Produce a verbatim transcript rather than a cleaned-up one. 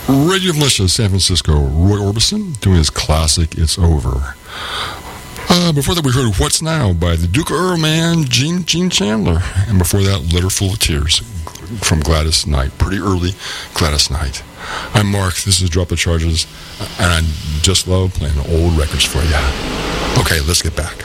Radio Militia, San Francisco, Roy Orbison doing his classic, It's Over. Uh, before that, we heard What's Now by the Duke of Earl Man, Gene, Gene Chandler. And before that, Letter Full of Tears from Gladys Knight. Pretty early Gladys Knight. I'm Mark. This is Drop the Charges. And I just love playing old records for you. Okay, let's get back.